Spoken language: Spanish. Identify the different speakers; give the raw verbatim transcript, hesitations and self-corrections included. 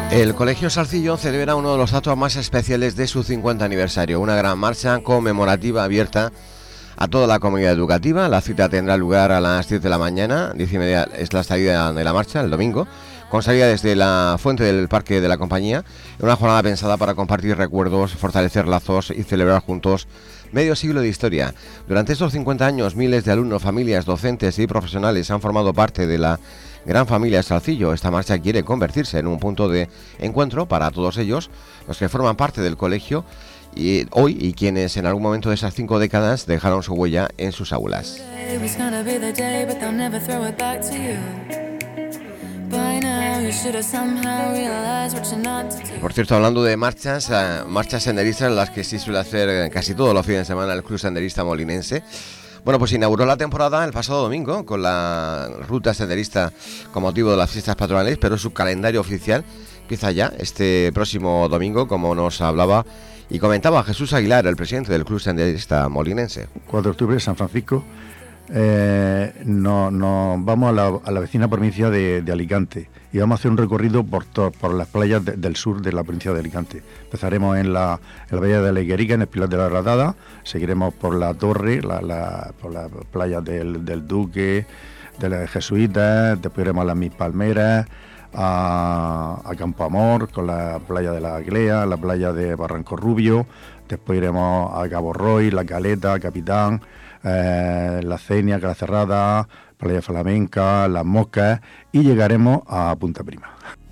Speaker 1: El Colegio Salcillo celebra uno de los actos más especiales de su cincuenta aniversario, una gran marcha conmemorativa abierta a toda la comunidad educativa. La cita tendrá lugar a las siete de la mañana, diez y media es la salida de la marcha, el domingo, con salida desde la fuente del Parque de la Compañía, una jornada pensada para compartir recuerdos, fortalecer lazos y celebrar juntos medio siglo de historia. Durante estos cincuenta años, miles de alumnos, familias, docentes y profesionales han formado parte de la gran familia Salcillo. Esta marcha quiere convertirse en un punto de encuentro para todos ellos, los que forman parte del colegio y hoy y quienes en algún momento de esas cinco décadas dejaron su huella en sus aulas. Por cierto, hablando de marchas, eh, marchas senderistas, las que sí suele hacer casi todos los fines de semana el Club Senderista Molinense. Bueno, pues inauguró la temporada el pasado domingo con la ruta senderista con motivo de las fiestas patronales, pero su calendario oficial empieza ya este próximo domingo, como nos hablaba y comentaba Jesús Aguilar, el presidente del Club Senderista Molinense.
Speaker 2: cuatro de octubre, San Francisco. Eh, no, no, vamos a la, a la vecina provincia de, de Alicante y vamos a hacer un recorrido por, to, por las playas de, del sur de la provincia de Alicante. Empezaremos en la, en la bahía de la Higuerica, en el Pilar de la Radada, seguiremos por la Torre, la, la, por las playas del, del Duque, de los Jesuitas, después iremos a las Mis Palmeras, a, a Campo Amor, con la playa de la Aglea, la playa de Barranco Rubio, después iremos a Cabo Roy, La Caleta, Capitán, Eh, la Cenia, Cala Cerrada, Playa Flamenca, Las Moscas y llegaremos a Punta Prima.